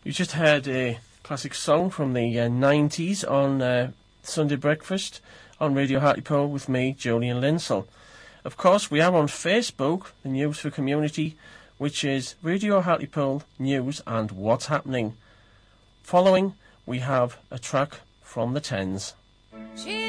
You just heard a classic song from the 90s on Sunday Breakfast on Radio Hartlepool with me, Julian Linsell. Of course, we are on Facebook, the News for Community, which is Radio Hartlepool News and What's Happening. Following, we have a track from the Tens.